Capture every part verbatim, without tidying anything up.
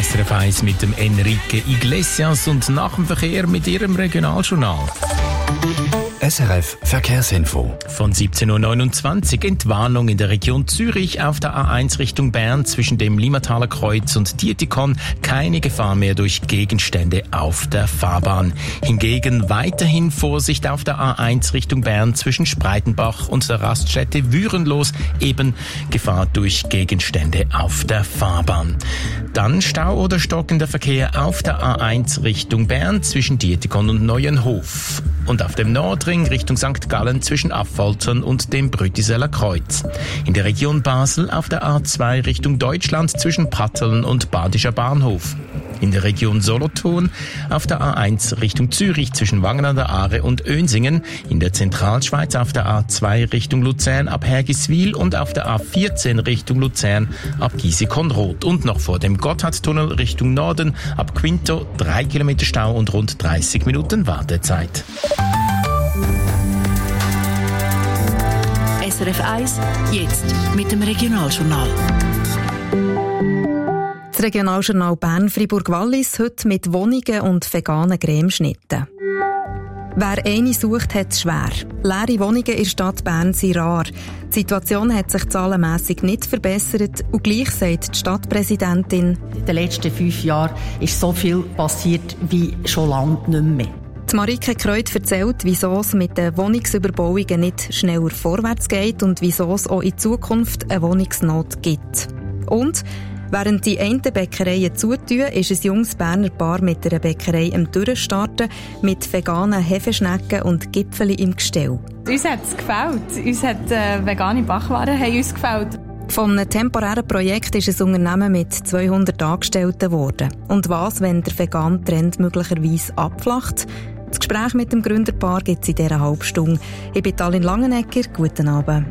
S R F eins mit dem Enrique Iglesias und nach dem Verkehr mit ihrem Regionaljournal. S R F Verkehrsinfo. Von siebzehn Uhr neunundzwanzig Entwarnung in der Region Zürich auf der A eins Richtung Bern zwischen dem Limataler Kreuz und Dietikon. Keine Gefahr mehr durch Gegenstände auf der Fahrbahn. Hingegen weiterhin Vorsicht auf der A eins Richtung Bern zwischen Spreitenbach und der Raststätte Würenlos. Eben Gefahr durch Gegenstände auf der Fahrbahn. Dann Stau oder stockender Verkehr auf der A eins Richtung Bern zwischen Dietikon und Neuenhof. Und auf dem Nordring Richtung Sankt Gallen zwischen Affoltern und dem Brütiseller Kreuz. In der Region Basel auf der A zwei Richtung Deutschland zwischen Pratteln und Badischer Bahnhof. In der Region Solothurn auf der A eins Richtung Zürich zwischen Wangen an der Aare und Önsingen. In der Zentralschweiz auf der A zwei Richtung Luzern ab Hergiswil und auf der A vierzehn Richtung Luzern ab Giesecon-Roth. Und noch vor dem Gotthardtunnel Richtung Norden ab Quinto drei Kilometer Stau und rund dreißig Minuten Wartezeit. S R F eins, jetzt mit dem Regionaljournal. Das Regionaljournal Bern-Fribourg-Wallis heute mit Wohnungen und veganen Cremeschnitten. Wer eine sucht, hat es schwer. Leere Wohnungen in der Stadt Bern sind rar. Die Situation hat sich zahlenmässig nicht verbessert und gleich sagt die Stadtpräsidentin: In den letzten fünf Jahren ist so viel passiert wie schon lange nicht mehr. Die Marike Kreut erzählt, wieso es mit den Wohnungsüberbauungen nicht schneller vorwärts geht und wieso es auch in Zukunft eine Wohnungsnot gibt. Und während die einen Bäckereien zutun, ist ein junges Berner Paar mit einer Bäckerei am Durchstarten mit veganen Hefeschnecken und Gipfeli im Gestell. Uns hat es gefällt. Uns hat äh, vegane Backwaren haben uns gefällt. Von einem temporären Projekt ist ein Unternehmen mit zweihundert Angestellten geworden. Und was, wenn der vegane Trend möglicherweise abflacht? Das Gespräch mit dem Gründerpaar gibt es in dieser halben Stunde. Ich bin Talin Langenegger. Guten Abend.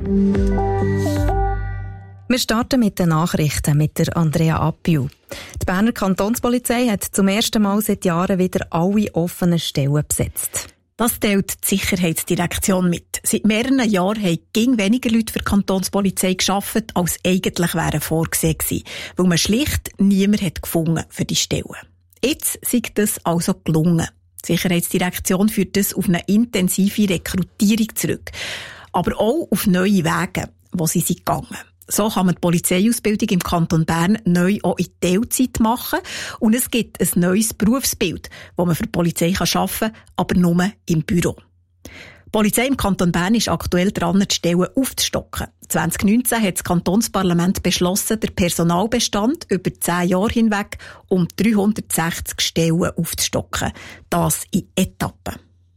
Wir starten mit den Nachrichten mit der Andrea Appiu. Die Berner Kantonspolizei hat zum ersten Mal seit Jahren wieder alle offenen Stellen besetzt. Das teilt die Sicherheitsdirektion mit. Seit mehreren Jahren haben ging weniger Leute für die Kantonspolizei gearbeitet, als eigentlich wären vorgesehen gewesen, weil man schlicht niemand hat gefunden für die Stellen. Jetzt sei das also gelungen. Die Sicherheitsdirektion führt das auf eine intensive Rekrutierung zurück, aber auch auf neue Wege, wo sie sind gegangen. So kann man die Polizeiausbildung im Kanton Bern neu auch in Teilzeit machen und es gibt ein neues Berufsbild, das man für die Polizei arbeiten kann, aber nur im Büro. Die Polizei im Kanton Bern ist aktuell dran, die Stellen aufzustocken. zwanzig neunzehn hat das Kantonsparlament beschlossen, den Personalbestand über zehn Jahre hinweg um dreihundertsechzig Stellen aufzustocken. Das in Etappen.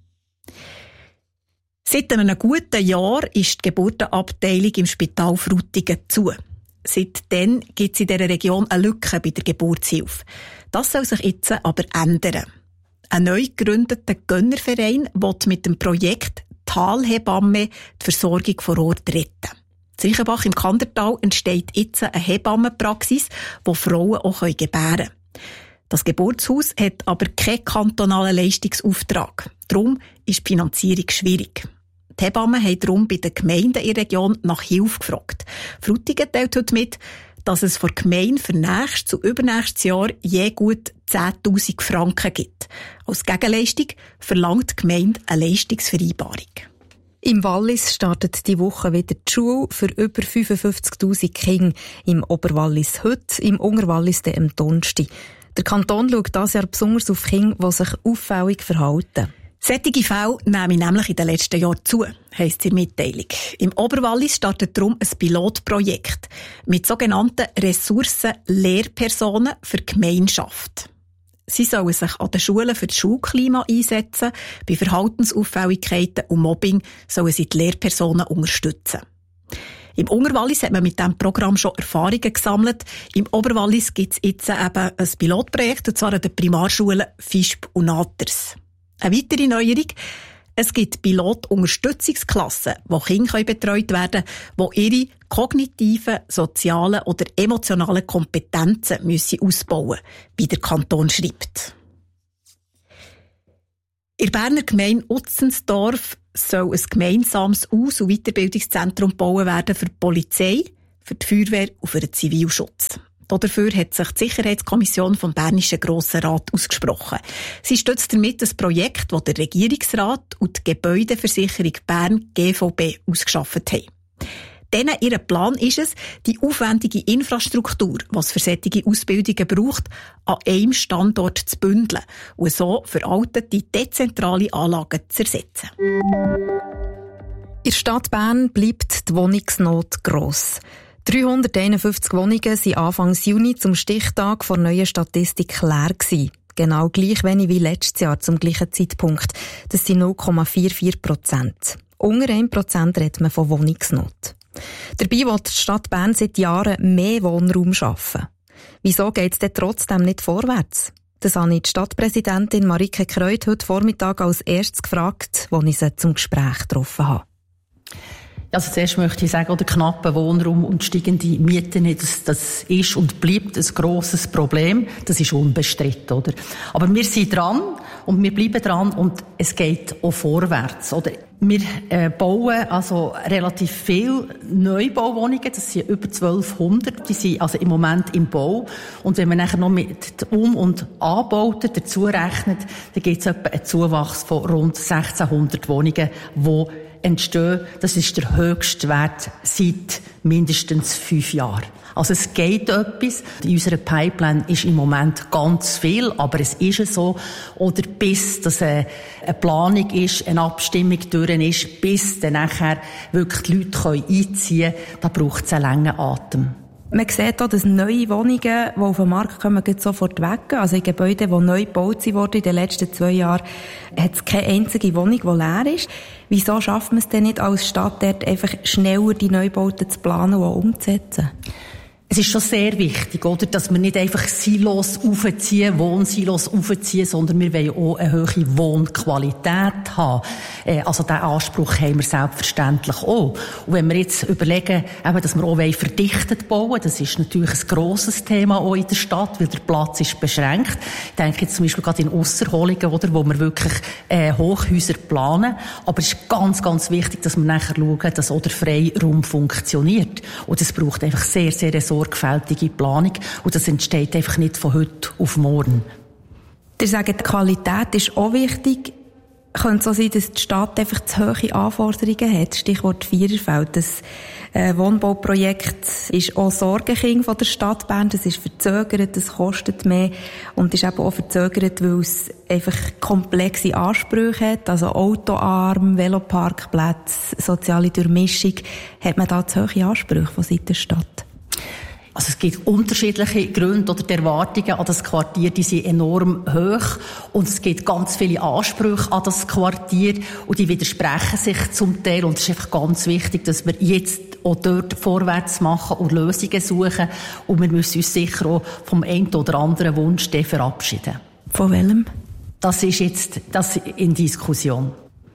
Seit einem guten Jahr ist die Geburtenabteilung im Spital Frutigen zu. Seitdem gibt es in dieser Region eine Lücke bei der Geburtshilfe. Das soll sich jetzt aber ändern. Ein neu gegründeter Gönnerverein will mit dem Projekt Talhebamme die Versorgung vor Ort retten. In Reichenbach im Kandertal entsteht jetzt eine Hebammenpraxis, wo Frauen auch gebären können. Das Geburtshaus hat aber keinen kantonalen Leistungsauftrag. Darum ist die Finanzierung schwierig. Die Hebammen haben darum bei den Gemeinden in der Region nach Hilfe gefragt. Frutigen teilt heute mit, dass es von der Gemeinde für nächstes zu übernächstes Jahr je gut zehntausend Franken gibt. Als Gegenleistung verlangt die Gemeinde eine Leistungsvereinbarung. Im Wallis startet die Woche wieder die Schule für über fünfundfünfzigtausend Kinder. Im Oberwallis heute, im Unterwallis dann am Donnerstag. Der Kanton schaut dieses Jahr besonders auf Kinder, die sich auffällig verhalten. Solche Fälle nehmen nämlich in den letzten Jahren zu, heisst es in der Mitteilung. Im Oberwallis startet darum ein Pilotprojekt mit sogenannten Ressourcen-Lehrpersonen für die Gemeinschaft. Sie sollen sich an den Schulen für das Schulklima einsetzen. Bei Verhaltensauffälligkeiten und Mobbing sollen sie die Lehrpersonen unterstützen. Im Unterwallis hat man mit diesem Programm schon Erfahrungen gesammelt. Im Oberwallis gibt es jetzt eben ein Pilotprojekt, und zwar an den Primarschulen Visp und Naters. Eine weitere Neuerung: Es gibt Pilot-Unterstützungsklassen, wo Kinder betreut werden können, die ihre kognitiven, sozialen oder emotionalen Kompetenzen müssen ausbauen müssen, wie der Kanton schreibt. In der Berner Gemeinde Utzensdorf soll ein gemeinsames Aus- und Weiterbildungszentrum gebaut werden für die Polizei, für die Feuerwehr und für den Zivilschutz. Dafür hat sich die Sicherheitskommission vom Bernischen Grossen Rat ausgesprochen. Sie stützt damit ein Projekt, das der Regierungsrat und die Gebäudeversicherung Bern G V B ausgeschafft haben. Denen ihr Plan ist es, die aufwendige Infrastruktur, was für solche Ausbildungen braucht, an einem Standort zu bündeln und so veraltete dezentrale Anlagen zu ersetzen. In der Stadt Bern bleibt die Wohnungsnot gross. dreihunderteinundfünfzig Wohnungen waren Anfang Juni zum Stichtag vor neuer Statistik leer gewesen. Genau gleich wenig wie letztes Jahr zum gleichen Zeitpunkt. Das sind null Komma vierundvierzig Prozent. Unter ein Prozent redet man von Wohnungsnot. Dabei will die Stadt Bern seit Jahren mehr Wohnraum schaffen. Wieso geht es denn trotzdem nicht vorwärts? Das habe ich die Stadtpräsidentin Marike Kreut heute Vormittag als erstes gefragt, als ich sie zum Gespräch getroffen habe. Also zuerst möchte ich sagen, der knappe Wohnraum und steigende Mieten, das, das ist und bleibt ein grosses Problem. Das ist unbestritten, oder? Aber wir sind dran und wir bleiben dran und es geht auch vorwärts, oder? Wir äh, bauen also relativ viele Neubauwohnungen, das sind über zwölfhundert, die sind also im Moment im Bau. Und wenn man nachher noch mit Um- und Anbauten dazu rechnet, dann gibt es etwa einen Zuwachs von rund sechzehnhundert Wohnungen, die entstehen. Das ist der höchste Wert seit mindestens fünf Jahren. Also es geht etwas. In unserer Pipeline ist im Moment ganz viel, aber es ist so. Oder bis das eine Planung ist, eine Abstimmung durch ist, bis dann nachher wirklich die Leute einziehen können, da braucht es einen langen Atem. Man sieht auch, dass neue Wohnungen, die auf den Markt kommen, sofort weggehen. Also in Gebäuden, die neu gebaut wurden in den letzten zwei Jahren, hat es keine einzige Wohnung, die leer ist. Wieso schafft man es denn nicht als Stadt, dort einfach schneller die Neubauten zu planen und auch umzusetzen? Es ist schon sehr wichtig, oder, dass wir nicht einfach Silos aufziehen, Wohnsilos aufziehen, sondern wir wollen auch eine hohe Wohnqualität haben. Äh, also diesen Anspruch haben wir selbstverständlich auch. Und wenn wir jetzt überlegen, eben, dass wir auch verdichtet bauen, das ist natürlich ein grosses Thema auch in der Stadt, weil der Platz ist beschränkt. Ich denke jetzt zum Beispiel gerade in Ausserholungen, oder, wo wir wirklich äh, Hochhäuser planen. Aber es ist ganz, ganz wichtig, dass wir nachher schauen, dass auch der Freiraum funktioniert. Und es braucht einfach sehr, sehr eine sorgfältige Planung. Und das entsteht einfach nicht von heute auf morgen. Ihr sagt, die Qualität ist auch wichtig. Könnte es so sein, dass die Stadt einfach zu hohe Anforderungen hat? Stichwort Viererfeld. Das äh, Wohnbauprojekt ist auch Sorgenkind von der Stadt Bern. Das ist verzögert, das kostet mehr und ist eben auch verzögert, weil es einfach komplexe Ansprüche hat. Also Autoarm, Veloparkplätze, soziale Durchmischung. Hat man da zu hohe Ansprüche von Seiten der Stadt? Also es gibt unterschiedliche Gründe oder die Erwartungen an das Quartier, die sind enorm hoch und es gibt ganz viele Ansprüche an das Quartier und die widersprechen sich zum Teil und es ist einfach ganz wichtig, dass wir jetzt auch dort vorwärts machen und Lösungen suchen und wir müssen uns sicher auch vom einen oder anderen Wunsch verabschieden. Von welchem? Das ist jetzt das in Diskussion.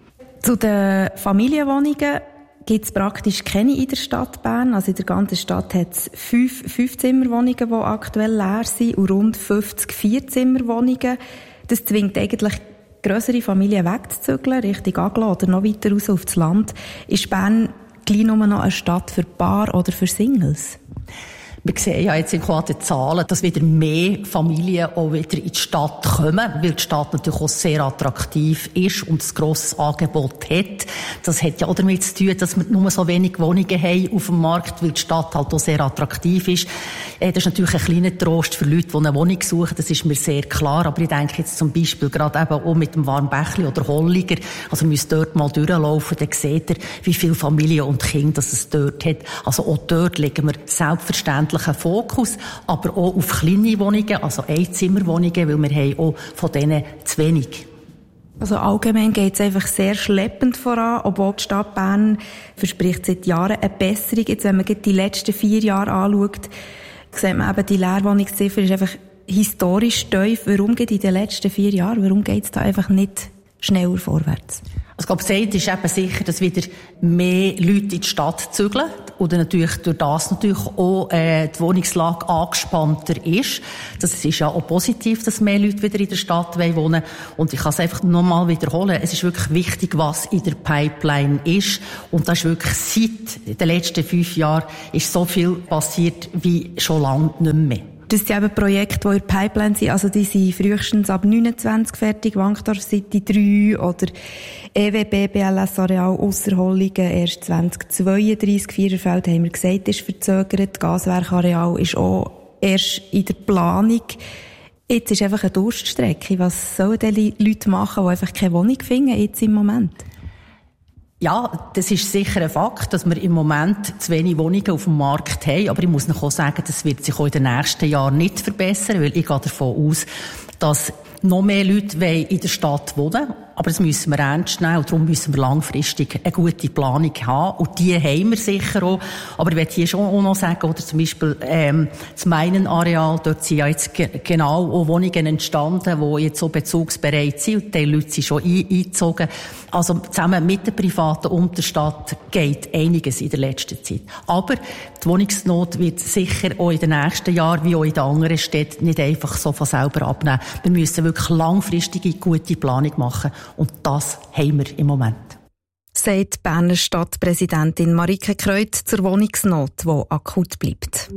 Zu den Familienwohnungen gibt es praktisch keine in der Stadt Bern. Also in der ganzen Stadt hat es fünf Fünfzimmerwohnungen, die aktuell leer sind, und rund fünfzig Vierzimmerwohnungen. Das zwingt eigentlich grössere Familien wegzuzügeln, Richtung Aglo oder noch weiter raus aufs Land. Ist Bern gleich nur noch eine Stadt für Paar oder für Singles? Wir sehen ja jetzt in den Zahlen, dass wieder mehr Familien auch wieder in die Stadt kommen, weil die Stadt natürlich auch sehr attraktiv ist und ein grosses Angebot hat. Das hat ja auch damit zu tun, dass wir nur so wenig Wohnungen haben auf dem Markt, weil die Stadt halt auch sehr attraktiv ist. Das ist natürlich ein kleiner Trost für Leute, die eine Wohnung suchen, das ist mir sehr klar. Aber ich denke jetzt zum Beispiel gerade eben auch mit dem Warmbächli oder Holliger, also müsst dort mal durchlaufen, dann seht ihr, wie viele Familien und Kinder es dort hat. Also auch dort legen wir selbstverständlich einen Fokus, aber auch auf kleine Wohnungen, also Einzimmerwohnungen, weil wir haben auch von denen zu wenig. Also allgemein geht es einfach sehr schleppend voran, obwohl die Stadt Bern verspricht seit Jahren eine Besserung. Jetzt, wenn man die letzten vier Jahre anschaut, sieht man eben, die Leerwohnungsziffer ist einfach historisch tief. Warum geht in den letzten vier Jahren? Warum geht es da einfach nicht schneller vorwärts? Also, ich glaube, das ist eben sicher, dass wieder mehr Leute in die Stadt zügeln. und natürlich durch das natürlich auch äh, die Wohnungslage angespannter ist. Das ist ja auch positiv, dass mehr Leute wieder in der Stadt wohnen wollen. Und ich kann es einfach nochmal wiederholen. Es ist wirklich wichtig, was in der Pipeline ist. Und das ist wirklich seit den letzten fünf Jahren ist so viel passiert wie schon lange nicht mehr. Das sind eben Projekte, die in der Pipeline sind. Also die sind frühestens ab neunundzwanzig fertig. Wankdorf City drei oder E W B B L S-Areal Ausserhollingen erst zwanzig zweiunddreißig. Viererfeld haben wir gesagt, ist verzögert. Gaswerkareal ist auch erst in der Planung. Jetzt ist einfach eine Durststrecke. Was sollen die Leute machen, die einfach keine Wohnung finden jetzt im Moment? Ja, das ist sicher ein Fakt, dass wir im Moment zu wenig Wohnungen auf dem Markt haben. Aber ich muss noch auch sagen, das wird sich auch in den nächsten Jahren nicht verbessern, weil ich gehe davon aus, dass noch mehr Leute in der Stadt wohnen. Aber das müssen wir ernst nehmen und darum müssen wir langfristig eine gute Planung haben. Und die haben wir sicher auch. Aber ich möchte hier schon auch noch sagen, oder zum Beispiel ähm, das Meinen-Areal, dort sind ja jetzt ge- genau auch Wohnungen entstanden, die jetzt so bezugsbereit sind. Und die Leute sind schon ein- eingezogen. Also zusammen mit der privaten und der Stadt geht einiges in der letzten Zeit. Aber die Wohnungsnot wird sicher auch in den nächsten Jahren, wie auch in den anderen Städten, nicht einfach so von selber abnehmen. Wir müssen wirklich langfristige, gute Planung machen. Und das haben wir im Moment. Sagt Berner Stadtpräsidentin Marike Kreuz zur Wohnungsnot, die akut bleibt.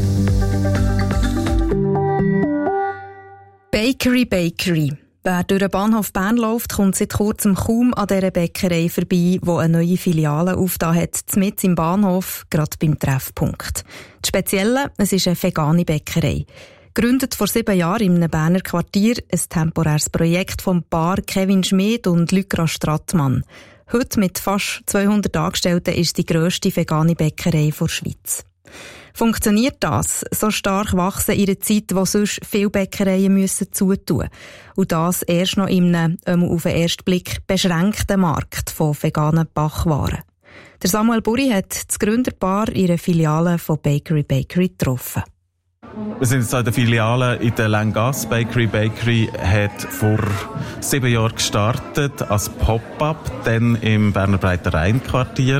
Bakery Bakery. Wer durch den Bahnhof Bern läuft, kommt seit kurzem kaum an dieser Bäckerei vorbei, die eine neue Filiale aufgetan hat, mitten im Bahnhof, gerade beim Treffpunkt. Das Spezielle, es ist eine vegane Bäckerei. Gegründet vor sieben Jahren in einem Berner Quartier, ein temporäres Projekt vom Paar Kevin Schmid und Lycra Strattmann. Heute mit fast zweihundert Angestellten ist die grösste vegane Bäckerei der Schweiz. Funktioniert das? So stark wachsen in einer Zeit, wo sonst viele Bäckereien müssen zutun. Und das erst noch in einem, ähm, auf den ersten Blick, beschränkten Markt von veganen Backwaren. Der Samuel Burri hat das Gründerpaar in einer Filiale von Bakery Bakery getroffen. Wir sind jetzt in der Filiale in der Langasse. Bakery Bakery hat vor sieben Jahren gestartet als Pop-up, dann im Berner Breiter Rhein-Quartier.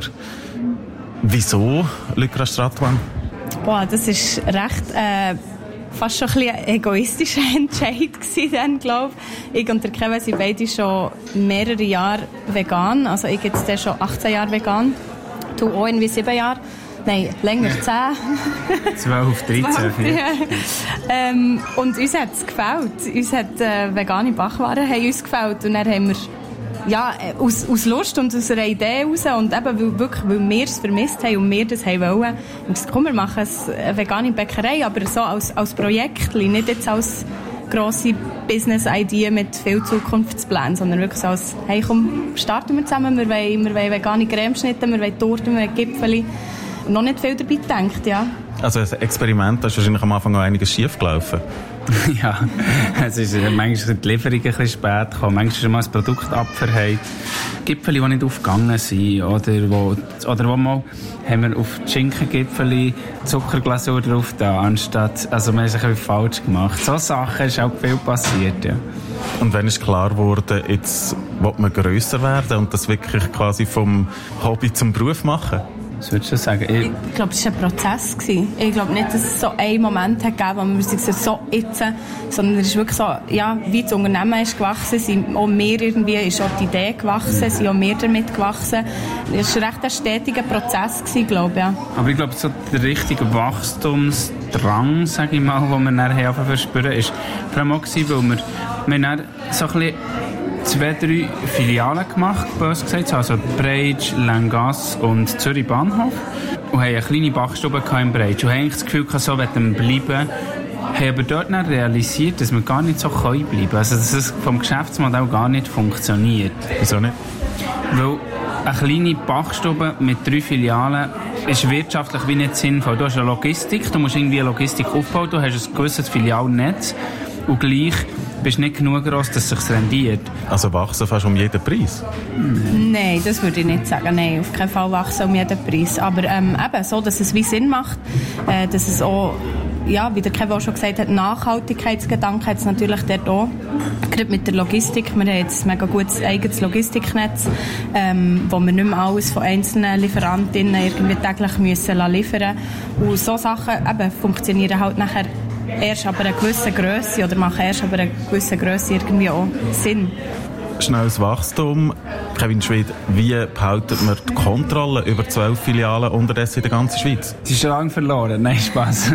Wieso Lycra Strattmann? Boah, das ist recht äh, fast schon ein bisschen ein egoistischer Entscheid gewesen, dann, glaube ich. Ich und der Kevin sind beide schon mehrere Jahre vegan. Also ich jetzt schon achtzehn Jahre vegan. Du auch irgendwie sieben Jahre. Nein, länger, zehn. zwölf, dreizehn. Ja. ähm, und uns hat es gefällt. Uns hat äh, vegane Backwaren haben uns gefällt. Und dann haben wir ja, aus, aus Lust und aus einer Idee heraus und eben weil, wirklich, weil wir es vermisst haben und wir das haben wollen, haben wir gesagt, komm, wir machen eine vegane Bäckerei, aber so als, als Projekt, nicht jetzt als grosse Business-Idee mit viel Zukunftsplänen, sondern wirklich so als, hey, komm, starten wir zusammen, wir wollen, wir wollen vegane Cremeschnitte, wir wollen Torten, wir wollen Gipfeli. Noch nicht viel dabei gedacht, ja. Also ein Experiment, da ist wahrscheinlich am Anfang noch einiges schief gelaufen. Ja, es ist manchmal sind die Lieferungen ein bisschen spät gekommen, manchmal ist mal das Produkt abverheilt. Gipfeli, die nicht aufgegangen sind, oder wo, oder wo mal haben wir auf die Schinkengipfeli Zuckerglasur drauf da, anstatt, also wir haben es ein bisschen falsch gemacht. So Sachen ist auch viel passiert, ja. Und wenn ist klar geworden, jetzt will man grösser werden und das wirklich quasi vom Hobby zum Beruf machen? Was würdest du sagen? Ich, ich glaube, es war ein Prozess. Ich glaube nicht, dass es so einen Moment hat gegeben, wo man sich so jetzt, sondern es ist wirklich so, ja, wie das Unternehmen ist gewachsen, sind auch mehr irgendwie, ist auch die Idee gewachsen, sind auch mehr damit gewachsen. Es war recht ein stetiger Prozess, glaube ich. Ja. Aber ich glaube, so der richtige Wachstumsdrang, sage ich mal, den wir nachher verspüren, ist vor allem auch gewesen, weil wir, wir haben so ein bisschen zwei, drei Filialen gemacht, bös gesagt, also Breitsch, Langasse und Zürich Bahnhof. Und haben eine kleine Backstube im Breitsch. Und haben eigentlich das Gefühl, so wollen wir bleiben. Haben aber dort dann realisiert, dass wir gar nicht so bleiben können. Also, dass es vom Geschäftsmodell gar nicht funktioniert. Wieso nicht? Weil eine kleine Backstube mit drei Filialen ist wirtschaftlich wie nicht sinnvoll. Du hast eine Logistik, du musst irgendwie eine Logistik aufbauen, du hast ein gewisses Filialnetz und gleich bist nicht genug gross, dass es sich rendiert. Also wachsen fast um jeden Preis? Nein, das würde ich nicht sagen. Nein, auf keinen Fall wachsen um jeden Preis. Aber ähm, eben so, dass es wie Sinn macht, äh, dass es auch ja, wie der Kevin auch schon gesagt hat, Nachhaltigkeitsgedanken hat es natürlich dort auch. Gerade mit der Logistik. Wir haben jetzt ein mega gutes eigenes Logistiknetz, ähm, wo wir nicht mehr alles von einzelnen Lieferantinnen irgendwie täglich müssen liefern müssen. Und so Sachen eben, funktionieren halt nachher erst ab einer gewissen Grösse oder machen erst ab einer gewissen Grösse irgendwie auch Sinn. Schnelles Wachstum. Kevin Schwed, wie behaltet man die Kontrolle über zwölf Filialen unterdessen in der ganzen Schweiz? Sie ist schon lange verloren. Nein, Spaß.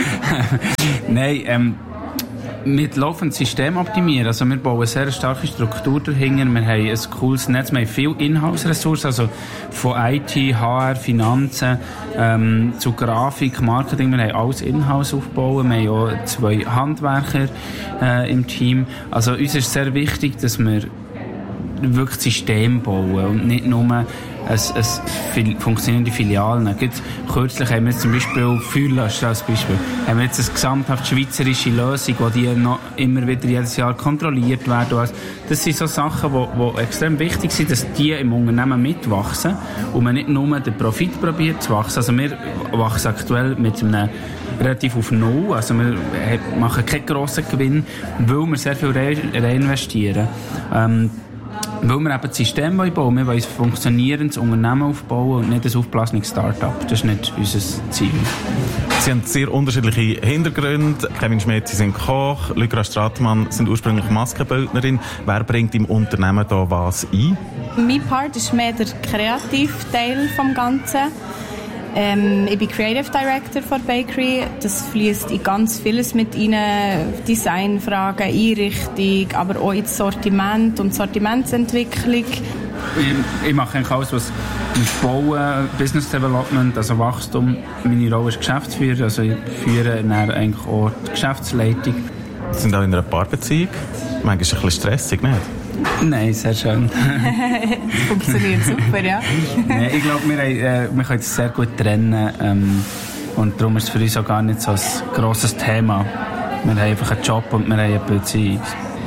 Nein, ähm, mit laufendem System optimieren. Also wir bauen eine sehr starke Struktur dahinter. Wir haben ein cooles Netz. Wir haben viele Inhouse-Ressourcen, also von I T, H R, Finanzen, ähm, zu Grafik, Marketing. Wir haben alles Inhouse aufgebaut. Wir haben auch zwei Handwerker äh, im Team. Also uns ist sehr wichtig, dass wir wirklich System bauen und nicht nur ein, ein funktionierende Filialen. Gerade kürzlich haben wir jetzt zum Beispiel Feuerlöscher als Beispiel. Haben wir jetzt eine gesamthaft schweizerische Lösung, wo die noch immer wieder jedes Jahr kontrolliert werden. Das sind so Sachen, die extrem wichtig sind, dass die im Unternehmen mitwachsen und man nicht nur den Profit probiert zu wachsen. Also wir wachsen aktuell mit einem relativ auf Null. Also wir machen keinen grossen Gewinn, weil wir sehr viel reinvestieren. Ähm, Weil wir eben das System bauen wollen. Wir wollen ein funktionierendes Unternehmen aufbauen und nicht ein aufgeblasenes Start-up. Das ist nicht unser Ziel. Sie haben sehr unterschiedliche Hintergründe. Kevin Schmidt, Sie sind Koch. Lygra Stratmann sind ursprünglich Maskenbildnerin. Wer bringt im Unternehmen da was ein? Mein Part ist mehr der Kreativteil vom Ganzen. Ähm, ich bin Creative Director von Bakery. Das fließt in ganz vieles mit rein. Designfragen, Einrichtung, aber auch ins Sortiment und Sortimentsentwicklung. Ich, ich mache eigentlich alles, was mit Bauen, Business Development, also Wachstum. Meine Rolle ist Geschäftsführer, also ich führe dann eigentlich auch die Geschäftsleitung. Sie sind auch in einer Paarbeziehung. Manchmal ist es ein bisschen stressig, nicht? Nein, sehr schön. Das funktioniert super, ja. Nein, ich glaube, wir, äh, wir können es sehr gut trennen. Ähm, und darum ist es für uns auch gar nicht so ein grosses Thema. Wir haben einfach einen Job und wir haben eine Beziehung.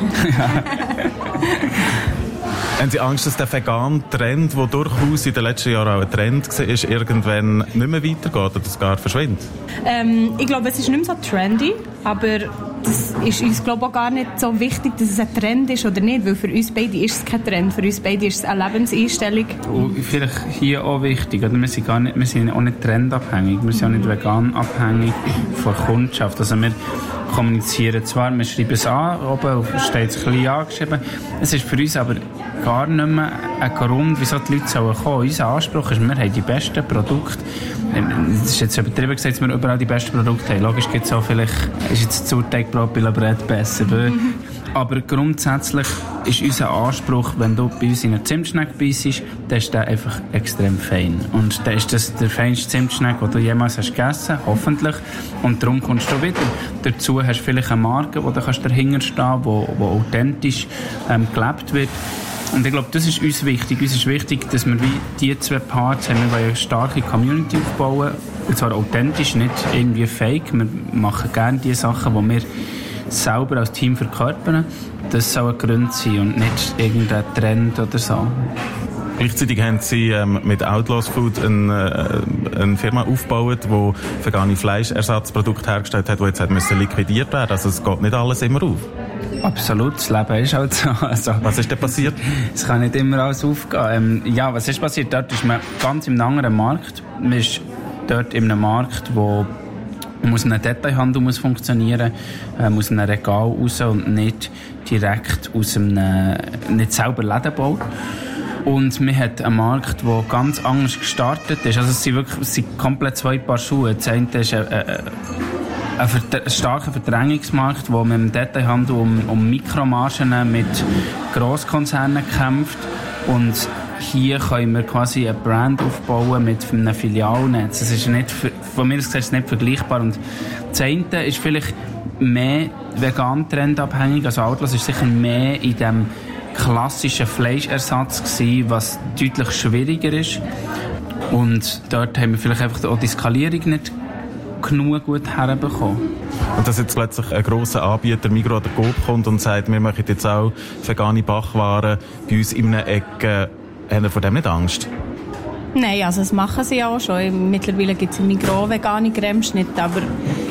Haben Sie Angst, dass der Vegan-Trend, der durchaus in den letzten Jahren auch ein Trend war, ist, irgendwann nicht mehr weitergeht oder das gar verschwindet? Ähm, ich glaube, es ist nicht mehr so trendy, aber das ist uns glaube ich, auch gar nicht so wichtig, dass es ein Trend ist oder nicht, weil für uns beide ist es kein Trend, für uns beide ist es eine Lebenseinstellung. Und vielleicht hier auch wichtig, oder? Wir sind, gar nicht, wir sind auch nicht trendabhängig, wir sind auch nicht vegan abhängig von der Kundschaft. Also wir kommunizieren zwar, wir schreiben es an, oben steht es klein angeschrieben, es ist für uns aber gar nicht mehr ein Grund, wieso die Leute sollen kommen. Unser Anspruch ist, wir haben die besten Produkte. Das ist jetzt übertrieben gesagt, dass wir überall die besten Produkte haben. Logisch gibt es auch vielleicht, ist jetzt das Sauerteigbrot bei La Brette besser. Mhm. Aber grundsätzlich ist unser Anspruch, wenn du bei uns in einer Zimtschneck beißt, dann ist der einfach extrem fein. Und dann ist das der feinste Zimtschneck, den du jemals hast gegessen, hoffentlich. Und darum kommst du wieder. Dazu hast du vielleicht eine Marke, wo du dahinter stehen kannst, wo, wo authentisch ähm, gelebt wird. Und ich glaube, das ist uns wichtig. Uns ist wichtig, dass wir wie die zwei Parts haben. Wir wollen eine starke Community aufbauen. Und zwar authentisch, nicht irgendwie fake. Wir machen gerne die Sachen, die wir selber als Team verkörpern. Das soll ein Grund sein und nicht irgendein Trend oder so. Gleichzeitig haben Sie ähm, mit Outlaws Food eine, äh, eine Firma aufgebaut, die vegane Fleischersatzprodukte hergestellt hat, die jetzt hat müssen liquidiert werden. Also es geht nicht alles immer auf. Absolut, das Leben ist halt so. Also, was ist denn passiert? Es kann nicht immer alles aufgehen. Ähm, ja, was ist passiert? Dort ist man ganz im anderen Markt. Man ist dort in einem Markt, wo muss ein Detailhandel muss funktionieren, äh, muss ein Regal raus und nicht direkt aus einem, nicht selber Läden baut. Und man hat einen Markt, der ganz anders gestartet ist. Also es sind wirklich es sind komplett zwei Paar Schuhe. Das eine ist ein, ein, ein, ein starker Verdrängungsmarkt, wo man im Detailhandel um, um Mikromargen mit Grosskonzernen kämpft. Und hier können wir quasi eine Brand aufbauen mit einem Filialnetz. Das ist nicht, von mir aus gesehen, ist es nicht vergleichbar. Und das eine ist vielleicht mehr vegan trendabhängig. Also Outlaws ist sicher mehr in dem klassischen Fleischersatz gewesen, was deutlich schwieriger ist. Und dort haben wir vielleicht einfach auch die Skalierung nicht genug gut herbekommen. Und dass jetzt plötzlich ein grosser Anbieter, Migros oder Coop, kommt und sagt, wir machen jetzt auch vegane Backwaren bei uns in einer Ecke, haben Sie vor dem nicht Angst? Nein, also das machen sie auch schon. Mittlerweile gibt es im Migros vegane Cremeschnitte, aber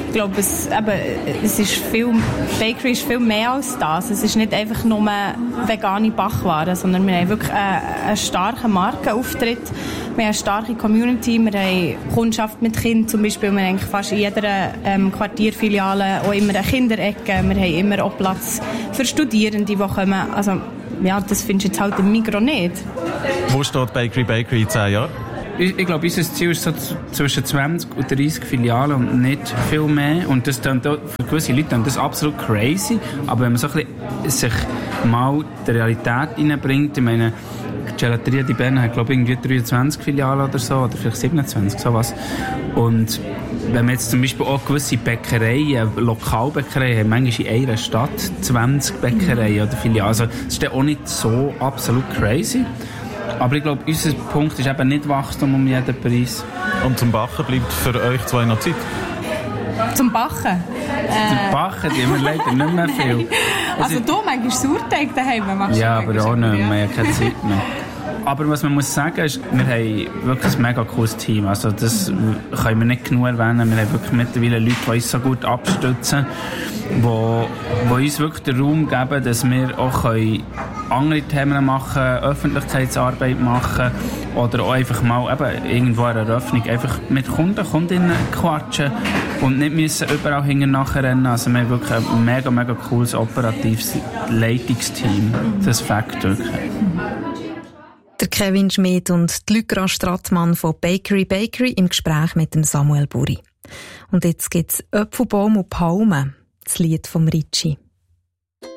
Ich glaube, es, eben, es ist viel, Bakery ist viel mehr als das. Es ist nicht einfach nur vegane Backwaren, sondern wir haben wirklich einen, einen starken Markenauftritt. Wir haben eine starke Community, wir haben Kundschaft mit Kindern zum Beispiel. Wir haben eigentlich fast in jeder ähm, Quartierfiliale auch immer eine Kinderecke. Wir haben immer auch Platz für Studierende, die kommen. Also, ja, das findest du jetzt halt im Migros nicht. Wo steht Bakery Bakery in zehn Jahren? Ich, ich glaube, unser Ziel ist so zwischen zwanzig und dreissig Filialen und nicht viel mehr. Und das dann für gewisse Leute dann das absolut crazy. Aber wenn man so ein bisschen sich mal die Realität reinbringt, ich meine, Gelateria di Bern hat, glaube ich, irgendwie dreiundzwanzig Filialen oder so, oder vielleicht siebenundzwanzig, sowas. Und wenn man jetzt zum Beispiel auch gewisse Bäckereien, Lokalbäckereien haben, manchmal in einer Stadt zwanzig Bäckereien oder Filialen. Also, das ist dann auch nicht so absolut crazy. Aber ich glaube, unser Punkt ist eben nicht Wachstum um jeden Preis. Und zum Backen bleibt für euch zwei noch Zeit? Zum Backen? Äh. Zum Backen, die haben wir leider nicht mehr viel. Also du manchmal Sauerteig daheim machst. Ja, aber auch nicht mehr, ja. Keine Zeit mehr. Aber was man muss sagen ist, wir haben wirklich ein mega cooles Team. Also das können wir nicht genug erwähnen. Wir haben wirklich mittlerweile Leute, die uns so gut abstützen, die, die uns wirklich den Raum geben, dass wir auch können andere Themen machen, Öffentlichkeitsarbeit machen oder auch einfach mal eben irgendwo eine Eröffnung einfach mit Kunden, Kundinnen quatschen und nicht müssen überall hinten nachher rennen. Also wir haben wirklich ein mega, mega cooles operatives Leitungsteam. Das Fakt wirklich. Der Kevin Schmid und die Lycra Strattmann von Bakery Bakery im Gespräch mit dem Samuel Buri. Und jetzt gibt's Apfelbaum und Palmen, das Lied vom Ricci.